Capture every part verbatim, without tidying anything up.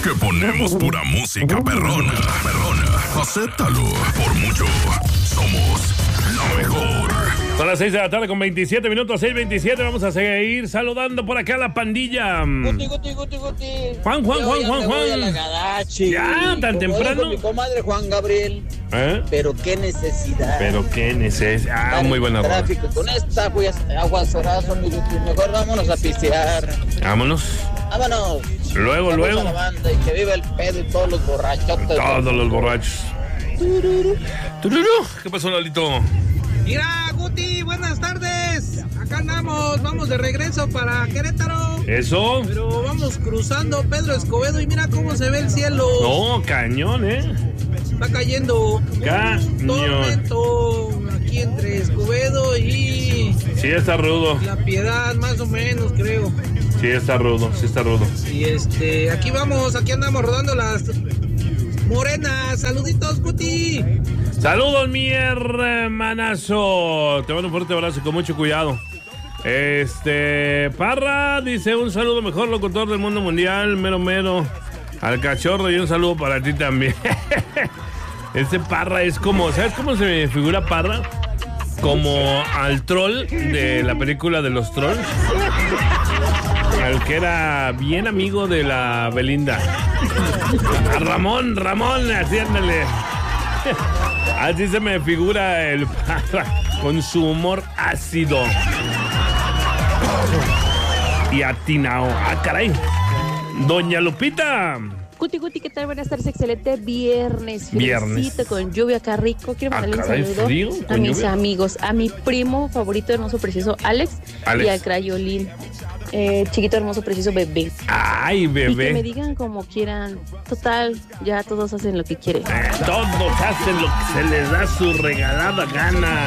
que ponemos pura música perrona. Perrona. Acéptalo. Por mucho. Somos la mejor. Son las seis de la tarde con veintisiete minutos, seis veintisiete. Vamos a seguir saludando por acá a la pandilla. Guti, Guti, Guti, Guti. Juan, Juan, Yo Juan, ya Juan, me voy Juan. a la Gadachi. Ya, tan Como temprano. dijo mi comadre Juan Gabriel. ¿Eh? Pero qué necesidad. Pero qué necesidad. Ah, Estar muy en buena rola. tráfico con esta pues, aguazorazo, mi Guti. Mejor vámonos a pistear. Vámonos. Vámonos. Luego, Vamos luego. a la banda y que viva el pedo y todos los borrachotes. Todos los borrachos. Tururú. ¿Qué pasó, Lalito? Mira, Guti, buenas tardes. Acá andamos, vamos de regreso para Querétaro. Eso. Pero vamos cruzando Pedro Escobedo y mira cómo se ve el cielo. No, cañón, ¿eh? Está cayendo Cañón. tormento aquí entre Escobedo y Sí, está rudo. La Piedad, más o menos, creo. Sí, está rudo. Sí, está rudo. Y este, aquí vamos, aquí andamos rodando las morenas. Saluditos, Guti. Saludos, mi hermanazo. Te mando un fuerte abrazo y con mucho cuidado. Este, Parra dice un saludo mejor locutor del mundo mundial, mero mero, al cachorro y un saludo para ti también. Este Parra es como, ¿sabes cómo se me figura Parra? Como al troll de la película de los trolls. Al que era bien amigo de la Belinda. A Ramón, Ramón, así ándale. Así se me figura el Parra, con su humor ácido y atinao. Ah, caray. Doña Lupita. Guti, Guti, ¿qué tal? Buenas tardes, excelente viernes. Viernes. Fresquito, con lluvia acá rico. Quiero Ah, mandarle caray, un saludo frío, a con mis lluvia. amigos, a mi primo favorito, hermoso, precioso, Alex, Alex. y al crayolín, eh, chiquito, hermoso, precioso, bebé. Ay, Y que me bebé. digan como quieran. Total, ya todos hacen lo que quieren. Eh, todos hacen lo que se les da su regalada gana.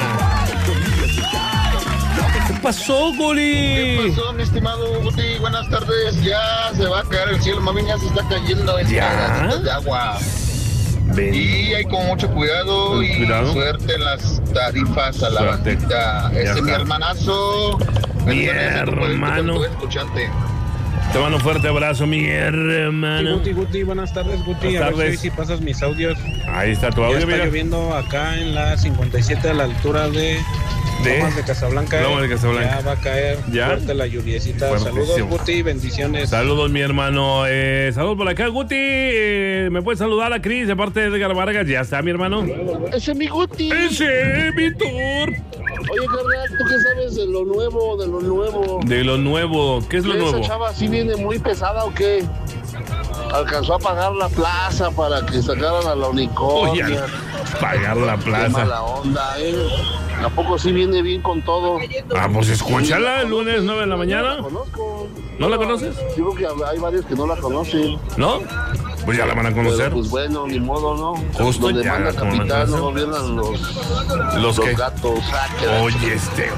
¿Qué pasó, Goli? ¿Qué pasó, mi estimado Guti? Buenas tardes. Ya se va a caer el cielo, mami, ya se está cayendo en ¿Ya? pedacitos de agua. Ven. Y hay con mucho cuidado Con y cuidado. suerte en las tarifas a la Suerte. bandita. Ya Ese es mi está. hermanazo. Mi Bendiciones a tu- hermano. tu escuchante. Te mando un fuerte abrazo, mi Sí, hermano. Guti, Guti, buenas tardes, Guti. Buenas A ver tardes. si pasas mis audios. Ahí está tu Ya audio, está mira. lloviendo acá en la cincuenta y siete a la altura de De Lomas de Casablanca. Lomas de Casablanca. Ya va a caer ¿Ya? fuerte la lluviecita. Fuertísimo. Saludos, Guti, bendiciones. Saludos, mi hermano. Eh, saludos por acá, Guti. Eh, ¿Me puedes saludar a Cris de parte de Edgar Vargas? Ya está, mi hermano. Ese es mi Guti. Ese, Víctor. Oye, carnal, ¿tú qué sabes de lo nuevo, de lo nuevo? De lo nuevo. ¿Qué es lo ¿Esa nuevo? chava sí viene muy pesada o qué? Alcanzó a pagar la plaza para que sacaran a la unicornia. Oye, pagar la Qué plaza. mala onda, ¿eh? ¿A poco sí viene bien con todo? Ah, pues escúchala el lunes nueve de la No mañana. la conozco. ¿No la conoces? Yo creo que hay varios que no la conocen. ¿No? Pues ya la van a conocer. Pero, pues bueno, ni modo, ¿no? Justo Donde ya manda la conocen. capitán no gobiernan los, ¿Los qué? gatos. Ah, qué Oye, este.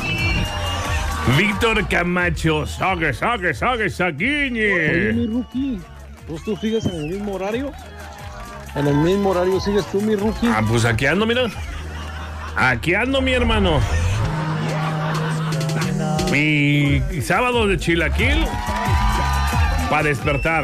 Víctor Camacho. Sague, sague, sague, Oye, saguiñe. mi rookie, ¿pues tú sigues en el mismo horario? ¿En el mismo horario sigues tú, mi rookie? Ah, pues aquí ando, mira. Aquí ando, mi hermano. Mi sábado de chilaquil para despertar.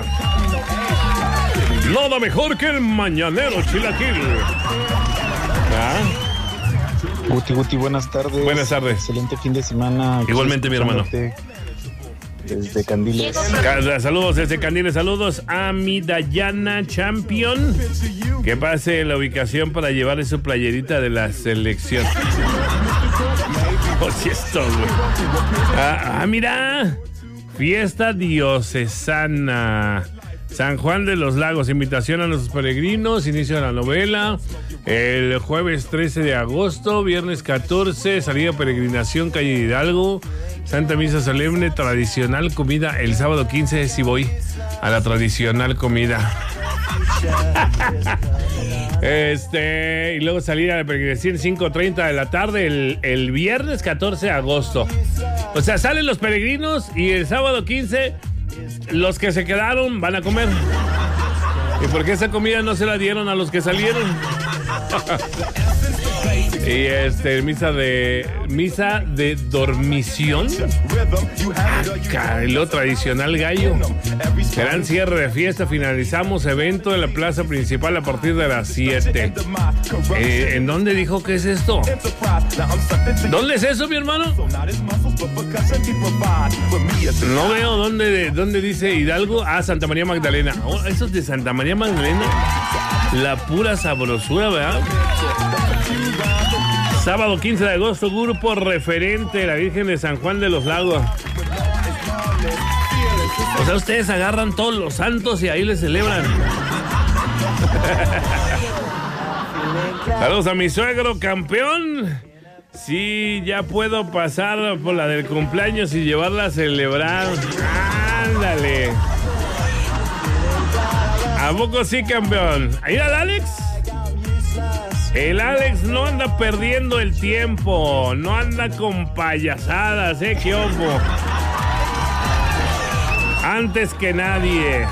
Nada mejor que el mañanero chilaquil. ¿Ah? Guti, Guti, buenas tardes. Buenas tardes. Excelente fin de semana. Igualmente, mi hermano. Desde Candiles. Ca- Saludos desde Candiles, saludos a mi Dayana Champion. Que pase la ubicación para llevarle su playerita de la selección. Oye, esto, güey. Ah, ah, mira. Fiesta diocesana. San Juan de los Lagos, invitación a nuestros peregrinos, inicio de la novela. El jueves trece de agosto, viernes catorce, salida peregrinación, calle Hidalgo. Santa Misa Solemne, tradicional comida. El sábado quince sí voy a la tradicional comida. Este, y luego salida de peregrinación cinco treinta de la tarde el, el viernes catorce de agosto. O sea, salen los peregrinos y el sábado quince los que se quedaron van a comer. ¿Y por qué esa comida no se la dieron a los que salieron? Y este, misa de misa de dormición. Ah, lo tradicional gallo. Gran cierre de fiesta. Finalizamos evento en la plaza principal a partir de las siete. Eh, ¿En dónde dijo que es esto? ¿Dónde es eso, mi hermano? No veo dónde, dónde dice Hidalgo. Ah, Santa María Magdalena. Oh, eso es de Santa María Magdalena. La pura sabrosura, ¿verdad? Sábado quince de agosto, grupo referente, la Virgen de San Juan de los Lagos. O sea, ustedes agarran todos los santos y ahí les celebran. Saludos a mi suegro, campeón. Sí, ya puedo pasar por la del cumpleaños y llevarla a celebrar. Ándale. ¿A poco sí, campeón? ¿Ahí al Alex? El Alex no anda perdiendo el tiempo, no anda con payasadas, ¿eh? ¿Qué ojo? Antes que nadie.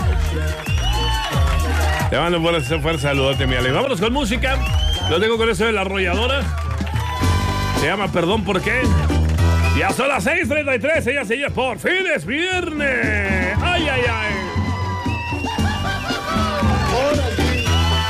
Te mando un fuerte, fuerte saludote, mi Alex. Vámonos con música. Lo tengo con eso de la arrolladora. Se llama Perdón, ¿por qué? Ya son las seis treinta y tres, ellas y ellas, por fin es viernes.